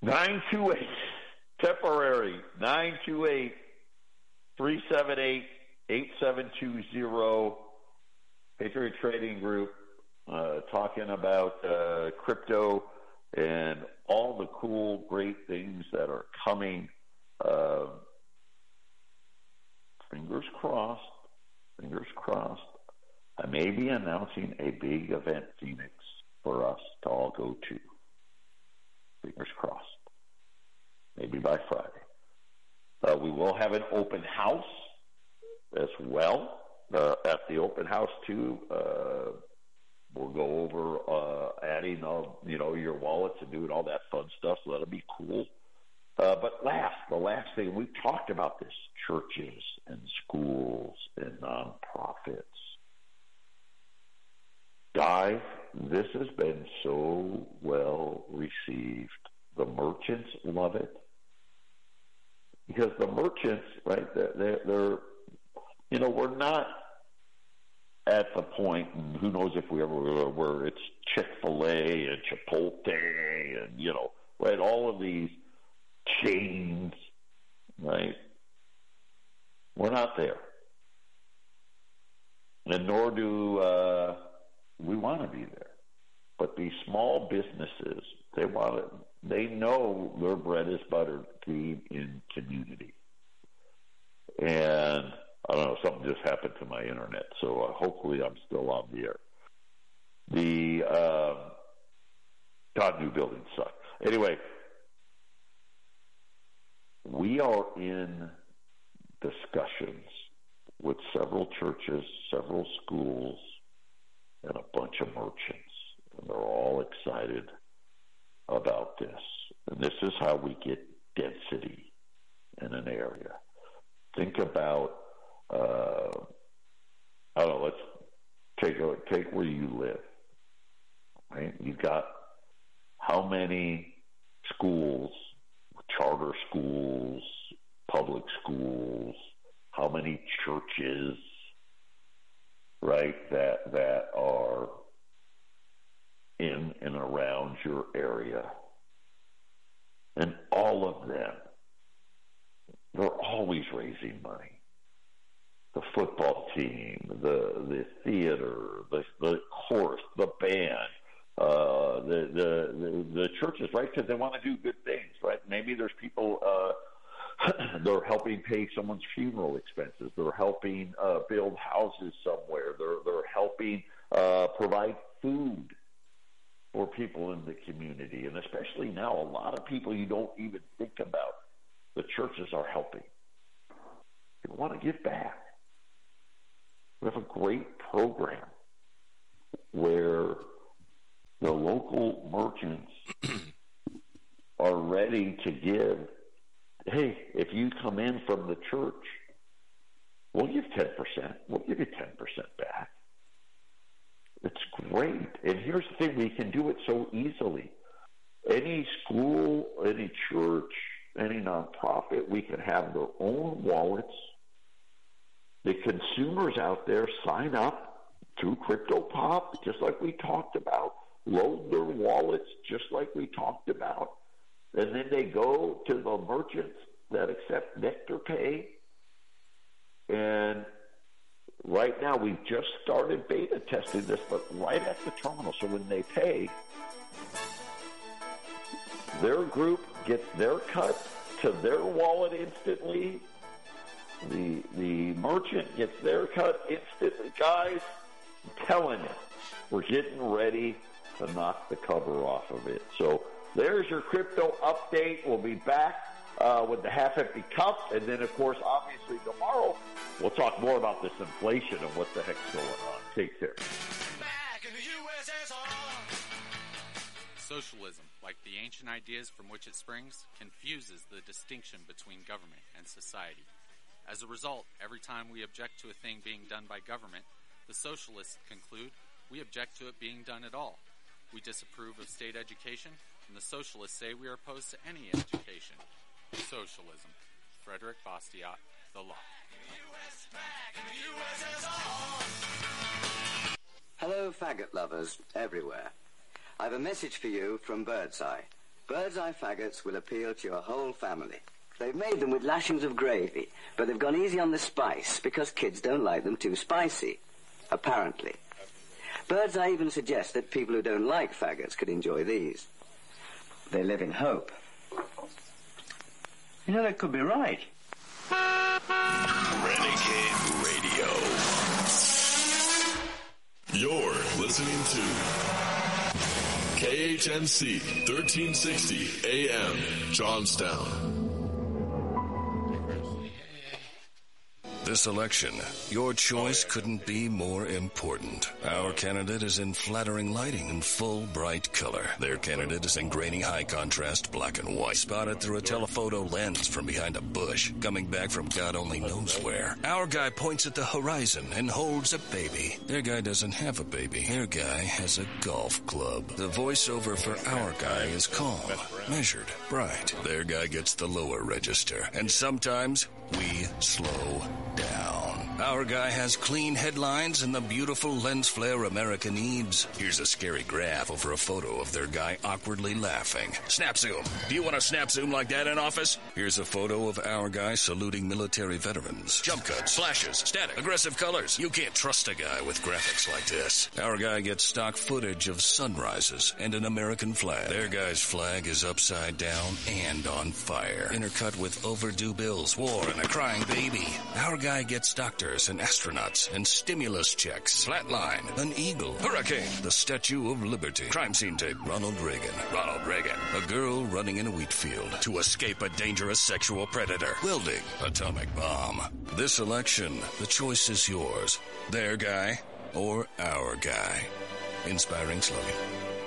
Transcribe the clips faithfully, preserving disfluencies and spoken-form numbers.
nine two eight, temporary, nine two eight, three seven eight, eight seven two zero, Patriot Trading Group, uh, talking about uh, crypto and all the cool, great things that are coming. Uh, fingers crossed, fingers crossed. I may be announcing a big event, Phoenix, for us to all go to. Fingers crossed. Maybe by Friday. Uh, we will have an open house as well. Uh, at the open house, too, uh, we'll go over uh, adding, all, you know, your wallets and doing all that fun stuff, so that'll be cool. Uh, but last, the last thing, we've talked about this, churches and schools and nonprofits. Guys, this has been so well received. The merchants love it. Because the merchants, right, they're, they're, they're you know, we're not at the point, and who knows if we ever will, where it's Chick-fil-A and Chipotle and, you know, right, all of these chains, right? We're not there. And nor do uh, we want to be there. But these small businesses, they want it. They know their bread is buttered being in community. And I don't know, something just happened to my internet, so uh, hopefully I'm still on the air. The uh, God, new buildings suck. Anyway, we are in discussions with several churches, several schools, and a bunch of merchants, and they're all excited about this. And this is how we get density in an area. Think about, uh, I don't know, let's take, a, take where you live, right? You've got how many schools, charter schools, public schools, how many churches, right, that that are in and around your area. And all of them, they're always raising money. The football team, the the theater, the, the chorus, the band, uh, the, the, the, the churches, right, because they want to do good things, right? Maybe there's people, uh, they're helping pay someone's funeral expenses. They're helping uh, build houses somewhere. They're, they're helping uh, provide food for people in the community. And especially now, a lot of people you don't even think about, the churches are helping. They want to give back. We have a great program where the local merchants are ready to give. Hey, if you come in from the church, we'll give ten percent. We'll give you ten percent back. It's great. And here's the thing, we can do it so easily. Any school, any church, any nonprofit, we can have their own wallets. The consumers out there sign up through CryptoPop, just like we talked about, load their wallets, just like we talked about, and then they go to the merchants that accept Nectar Pay. And right now, we've just started beta testing this, but right at the terminal. So when they pay, their group gets their cut to their wallet instantly. The the merchant gets their cut instantly. Guys, I'm telling you, we're getting ready to knock the cover off of it. So there's your crypto update. We'll be back uh, with the half-empty cup. And then, of course, obviously tomorrow, we'll talk more about this inflation and what the heck's going on. Take care. Back in the U S S R. Socialism, like the ancient ideas from which it springs, confuses the distinction between government and society. As a result, every time we object to a thing being done by government, the socialists conclude we object to it being done at all. We disapprove of state education, and the socialists say we are opposed to any education. Socialism. Frederick Bastiat, The Law. Hello, faggot lovers everywhere. I have a message for you from Birdseye. Bird's Eye faggots will appeal to your whole family. They've made them with lashings of gravy, but they've gone easy on the spice because kids don't like them too spicy, apparently. Bird's Eye even suggests that people who don't like faggots could enjoy these. They live in hope. You know, they could be right. Renegade Radio. You're listening to K H N C thirteen sixty A M, Johnstown. This election, your choice couldn't be more important. Our candidate is in flattering lighting and full bright color. Their candidate is in grainy high contrast black and white, spotted through a telephoto lens from behind a bush, coming back from God only knows where. Our guy points at the horizon and holds a baby. Their guy doesn't have a baby. Their guy has a golf club. The voiceover for our guy is calm, measured, bright. Their guy gets the lower register, and sometimes we slow down. Our guy has clean headlines and the beautiful lens flare America needs. Here's a scary graph over a photo of their guy awkwardly laughing. Snap zoom. Do you want a snap zoom like that in office? Here's a photo of our guy saluting military veterans. Jump cuts, flashes, static, aggressive colors. You can't trust a guy with graphics like this. Our guy gets stock footage of sunrises and an American flag. Their guy's flag is upside down and on fire, intercut with overdue bills, war, and a crying baby. Our guy gets doctors and astronauts and stimulus checks. Flatline, an eagle, hurricane, the Statue of Liberty, crime scene tape, Ronald Reagan, Ronald Reagan, a girl running in a wheat field to escape a dangerous sexual predator, welding, atomic bomb. This election, the choice is yours. Their guy or our guy. Inspiring slogan.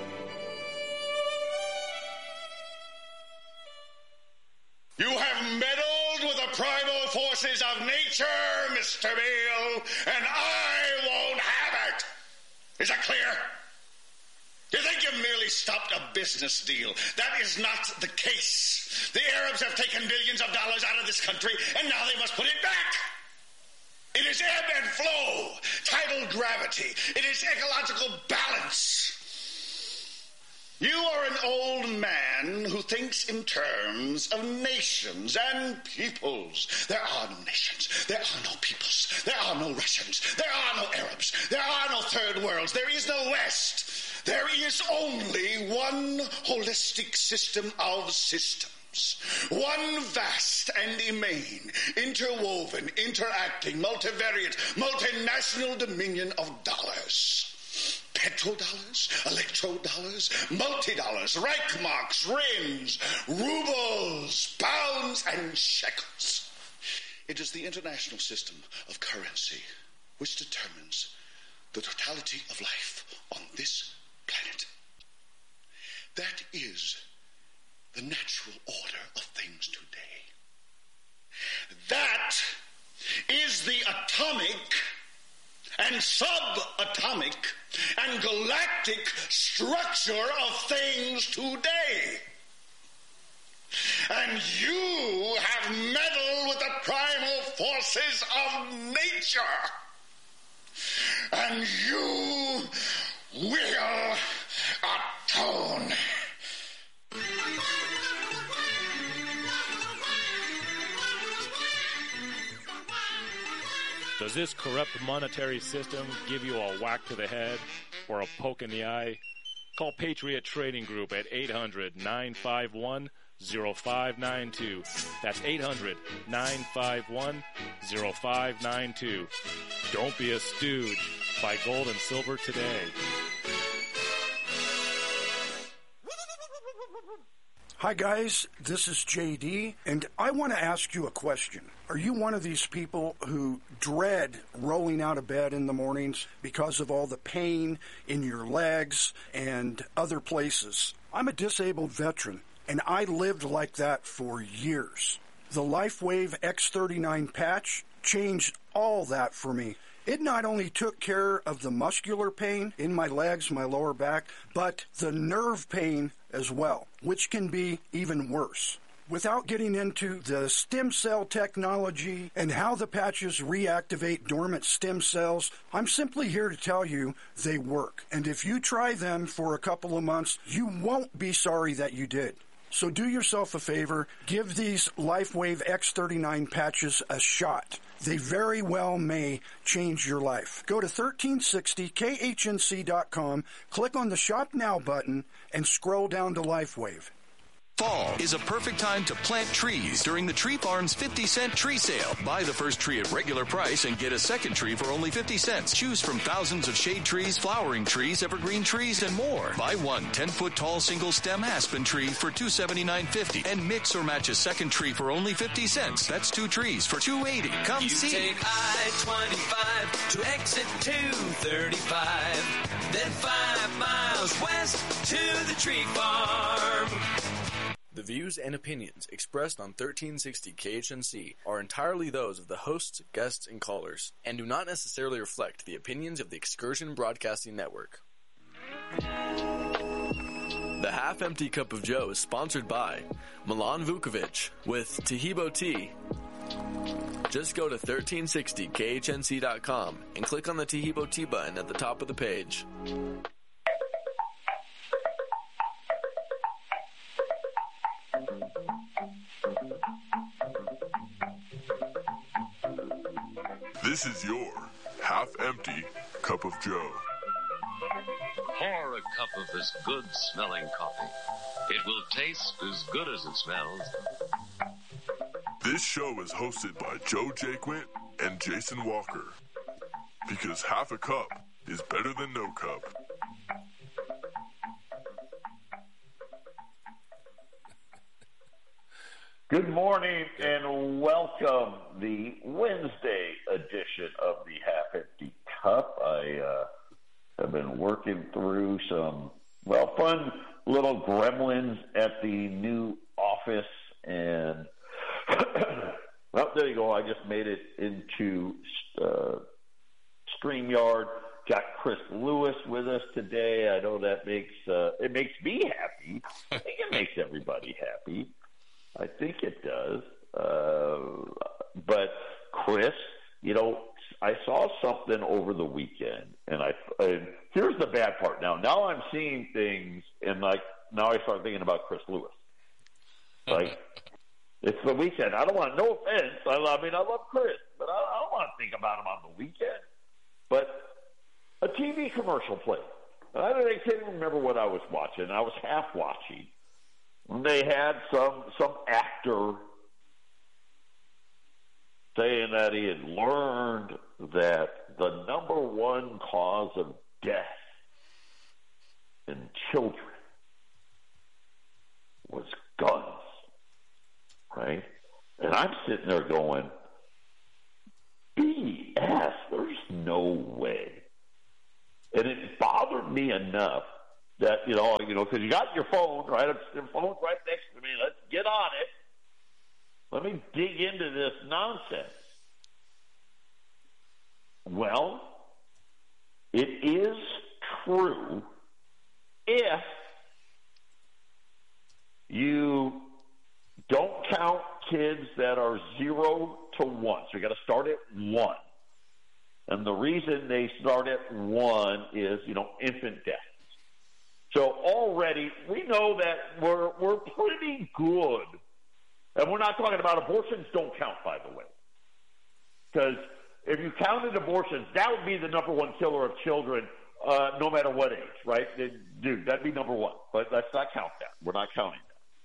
You have meddled with the primal forces of nature, Mister Beale, and I won't have it. Is that clear? You think you merely stopped a business deal? That is not the case. The Arabs have taken billions of dollars out of this country, and now they must put it back. It is ebb and flow, tidal gravity. It is ecological balance. You are an old man who thinks in terms of nations and peoples. There are no nations. There are no peoples. There are no Russians. There are no Arabs. There are no third worlds. There is no West. There is only one holistic system of systems. One vast and immane, interwoven, interacting, multivariate, multinational dominion of dollars. Petrodollars, electrodollars, multi-dollars, Reichmarks, Rins, rubles, pounds, and shekels. It is the international system of currency which determines the totality of life on this planet. That is the natural order of things today. That is the atomic and subatomic and galactic structure of things today. And you have meddled with the primal forces of nature. And you will atone. Does this corrupt monetary system give you a whack to the head or a poke in the eye? Call Patriot Trading Group at eight hundred, nine five one, oh five nine two. That's eight hundred, nine five one, oh five nine two. Don't be a stooge. Buy gold and silver today. Hi guys, this is J D, and I want to ask you a question. Are you one of these people who dread rolling out of bed in the mornings because of all the pain in your legs and other places? I'm a disabled veteran, and I lived like that for years. The LifeWave X thirty-nine patch changed all that for me. It not only took care of the muscular pain in my legs, my lower back, but the nerve pain as well, which can be even worse. Without getting into the stem cell technology and how the patches reactivate dormant stem cells, I'm simply here to tell you they work. And if you try them for a couple of months, you won't be sorry that you did. So do yourself a favor, give these LifeWave X thirty-nine patches a shot. They very well may change your life. Go to thirteen sixty K H N C dot com, click on the Shop Now button, and scroll down to LifeWave. Fall is a perfect time to plant trees during the Tree Farm's fifty cent tree sale. Buy the first tree at regular price and get a second tree for only fifty cents. Choose from thousands of shade trees, flowering trees, evergreen trees, and more. Buy one ten-foot tall single-stem aspen tree for two hundred seventy-nine fifty and mix or match a second tree for only fifty cents. That's two trees for two hundred eighty dollars. Come you see. Take I twenty-five to exit two thirty-five, then five miles west to the Tree Farm. The views and opinions expressed on thirteen sixty K H N C are entirely those of the hosts, guests, and callers, and do not necessarily reflect the opinions of the Excursion Broadcasting Network. The Half Empty Cup of Joe is sponsored by Milan Vukovic with Tahibo Tea. Just go to thirteen sixty K H N C dot com and click on the Tahibo Tea button at the top of the page. This is your half-empty cup of Joe. Pour a cup of this good-smelling coffee. It will taste as good as it smells. This show is hosted by Joe Jaquint and Jason Walker. Because half a cup is better than no cup. Good morning and welcome the Wednesday edition of the Half Empty Cup. I uh, have been working through some, well, fun little gremlins at the new office, and well, there you go. I just made it into uh, StreamYard. Got Chris Lewis with us today. I know that makes uh, it makes me happy. I think it makes everybody happy. I think it does. Uh, but, Chris, you know, I saw something over the weekend, and I and here's the bad part. Now, now I'm seeing things, and, like, now I start thinking about Chris Lewis. Like, it's the weekend. I don't want, no offense. I, I mean, I love Chris, but I, I don't want to think about him on the weekend. But a T V commercial played. I don't I can't even remember what I was watching. I was half watching. They had some some actor saying that he had learned that the number one cause of death in children was guns, right? And I'm sitting there going, B S, there's no way. And it bothered me enough that, you know, you know, because you got your phone, right? Your phone's right next to me. Let's get on it. Let me dig into this nonsense. Well, it is true if you don't count kids that are zero to one. So you got to start at one. And the reason they start at one is, you know, infant death. So already we know that we're we're pretty good, and we're not talking about abortions. Don't count, by the way, because if you counted abortions, that would be the number one killer of children, uh, no matter what age, right? Dude, that'd be number one. But let's not count that. We're not counting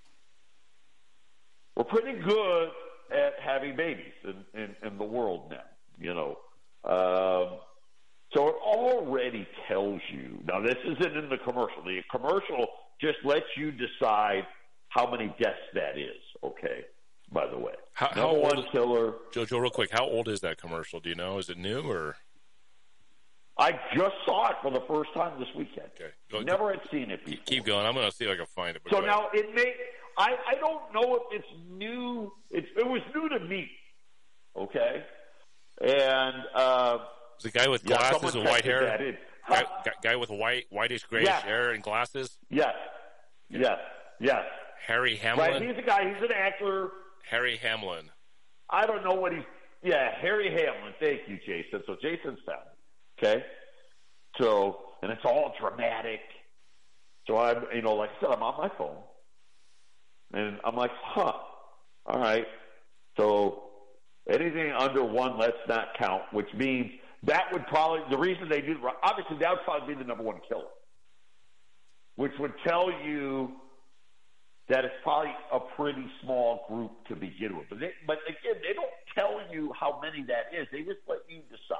that. We're pretty good at having babies in, in, in the world now, you know. Um, So it already tells you. Now, this isn't in the commercial. The commercial just lets you decide how many deaths that is, okay, by the way. How, Number how old one is, killer. Joe, Joe, real quick, how old is that commercial? Do you know? Is it new or? I just saw it for the first time this weekend. Okay. Go, Never had seen it before. Keep going. I'm going to see if I can find it. So now it may. I, I don't know if it's new. It's, it was new to me, okay? And uh, the guy with yeah, glasses and white hair. Guy, huh? guy with white, whitish, grayish yes. hair and glasses. Yes, yes, yes. Harry Hamlin. Right, he's a guy. He's an actor. Harry Hamlin. I don't know what he's. Yeah, Harry Hamlin. Thank you, Jason. So Jason's found it. Okay. So and it's all dramatic. So I'm, you know, like I said, I'm on my phone, And I'm like, huh, all right. So anything under one, let's not count, which means that would probably, the reason they do, obviously that would probably be the number one killer, which would tell you that it's probably a pretty small group to begin with. But, they, but again, they don't tell you how many that is. They just let you decide.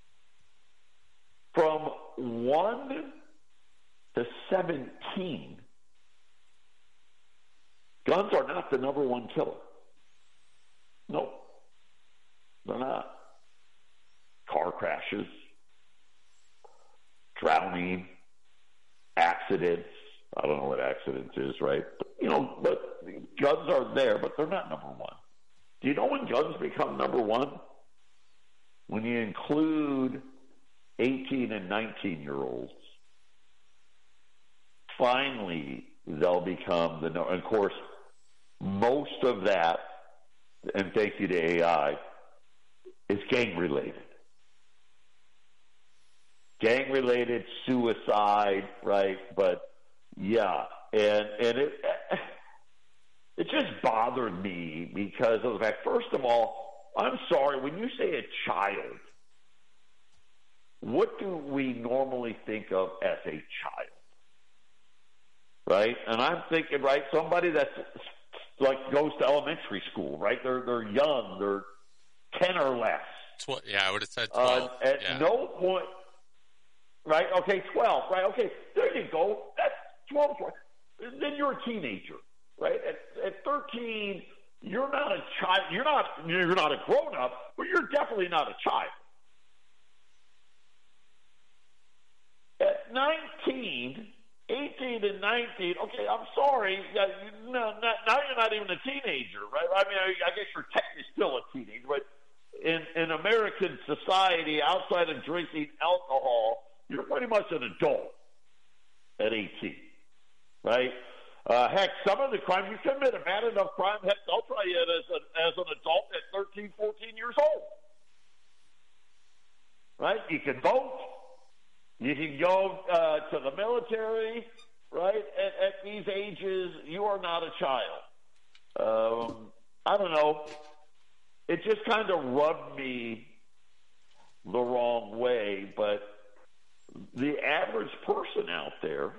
From one to seventeen, guns are not the number one killer. No, they're not. Car crashes, drowning, accidents. I don't know what accidents is, right? But, you know, but guns are there, but they're not number one. Do you know when guns become number one? When you include eighteen and nineteen-year-olds. Finally, they'll become the – of course, most of that, and thank you to A I, is gang-related. Gang-related, suicide, right? But, yeah, and and it it just bothered me because of the fact, first of all, I'm sorry, when you say a child, what do we normally think of as a child? Right? And I'm thinking, right, somebody that's like goes to elementary school, right? They're they're young, they're ten or less. Tw- yeah, I would have said twelve. Uh, at yeah. no point, right? Okay, twelve, right? Okay, there you go. That's twelve, twelve. Then you're a teenager, right? At, at thirteen, you're not a child. You're not you're not a grown up, but you're definitely not a child. At nineteen, eighteen and nineteen, okay, I'm sorry. No, not, now you're not even a teenager, right? I mean, I, I guess you're technically still a teenager, but in, in American society, outside of drinking alcohol, you're pretty much an adult at eighteen, right? Uh, heck, some of the crimes, you commit a bad enough crime, heck, they'll try you as, a, as an adult at thirteen, fourteen years old, right? You can vote. You can go uh, to the military, right? At, at these ages, you are not a child. Um, I don't know. It just kind of rubbed me the wrong way, but the average person out there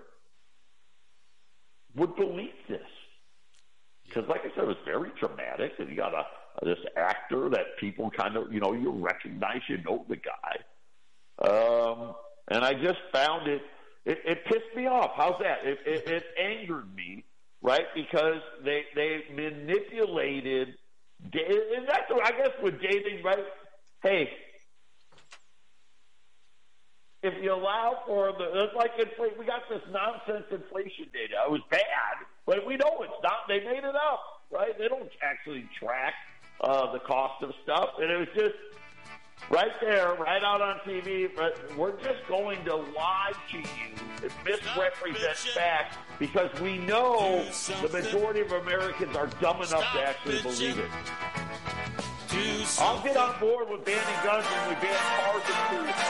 would believe this. Because, like I said, it was very dramatic, and you got a, this actor that people kind of, you know, you recognize, you know the guy. Um... And I just found it, it, it pissed me off. How's that? It, it, it angered me, right? Because they they manipulated, and that's what I guess with dating, right? Hey, if you allow for the, it's like inflation, we got this nonsense inflation data. It was bad, but we know it's not. They made it up, right? They don't actually track uh, the cost of stuff, and it was just. Right there, right out on T V, but we're just going to lie to you and misrepresent facts because we know the majority of Americans are dumb enough to actually believe it. I'll get on board with banning guns when we ban cars and food.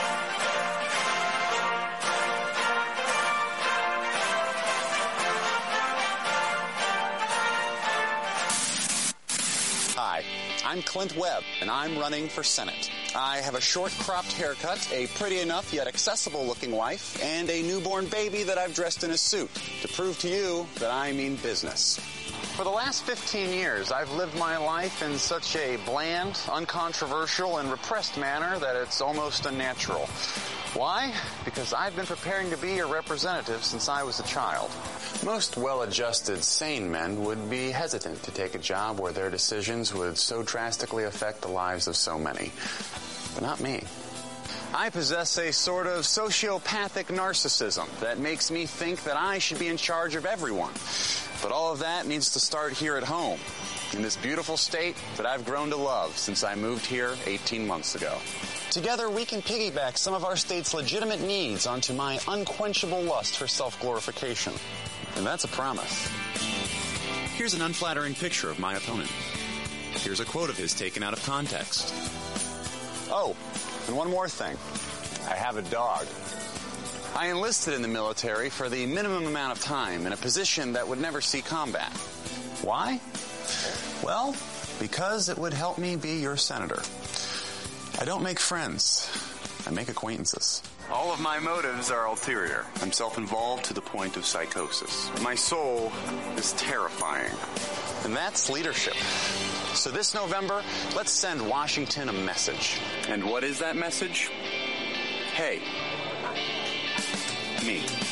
Hi, I'm Clint Webb, and I'm running for Senate. I have a short-cropped haircut, a pretty enough yet accessible-looking wife, and a newborn baby that I've dressed in a suit to prove to you that I mean business. For the last fifteen years, I've lived my life in such a bland, uncontroversial, and repressed manner that it's almost unnatural. Why? Because I've been preparing to be your representative since I was a child. Most well-adjusted, sane men would be hesitant to take a job where their decisions would so drastically affect the lives of so many. But not me. I possess a sort of sociopathic narcissism that makes me think that I should be in charge of everyone. But all of that needs to start here at home, in this beautiful state that I've grown to love since I moved here eighteen months ago. Together, we can piggyback some of our state's legitimate needs onto my unquenchable lust for self-glorification. And that's a promise. Here's an unflattering picture of my opponent. Here's a quote of his taken out of context. Oh, and one more thing. I have a dog. I enlisted in the military for the minimum amount of time in a position that would never see combat. Why? Well, because it would help me be your senator. I don't make friends. I make acquaintances. All of my motives are ulterior. I'm self-involved to the point of psychosis. My soul is terrifying. And that's leadership. So this November, let's send Washington a message. And what is that message? Hey, me.